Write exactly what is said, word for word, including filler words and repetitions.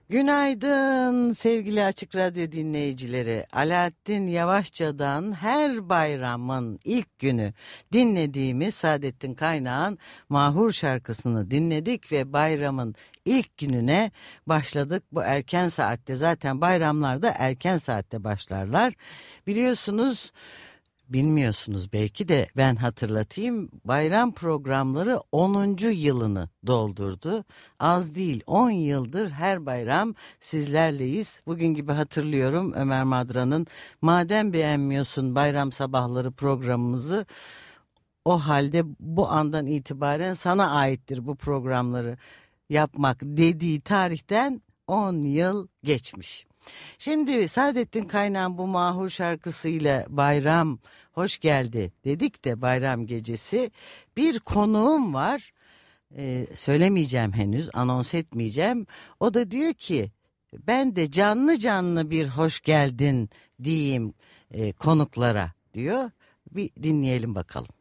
Günaydın sevgili Açık Radyo dinleyicileri. Alaaddin Yavaşça'dan her bayramın ilk günü dinlediğimiz Saadettin Kaynağ'ın Mahur şarkısını dinledik ve bayramın ilk gününe başladık. Bu erken saatte, zaten bayramlarda erken saatte başlarlar. Biliyorsunuz, bilmiyorsunuz belki de ben hatırlatayım. Bayram programları onuncu yılını doldurdu. Az değil, on yıldır her bayram sizlerleyiz. Bugün gibi hatırlıyorum Ömer Madra'nın "Madem beğenmiyorsun bayram sabahları" programımızı. O halde bu andan itibaren sana aittir bu programları yapmak dediği tarihten on yıl geçmiş. Şimdi Saadettin Kaynağ'ın bu Mahur şarkısıyla bayram hoş geldi dedik de, bayram gecesi bir konuğum var. Ee, söylemeyeceğim, henüz anons etmeyeceğim. O da diyor ki ben de canlı canlı bir hoş geldin diyeyim e, konuklara diyor. Bir dinleyelim bakalım.